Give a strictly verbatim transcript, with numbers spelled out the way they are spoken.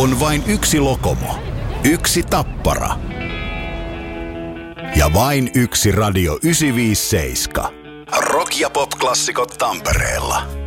on vain yksi Lokomo, yksi Tappara ja vain yksi Radio yhdeksänsataaviisikymmentäseitsemän. Rock- ja pop-klassikot Tampereella.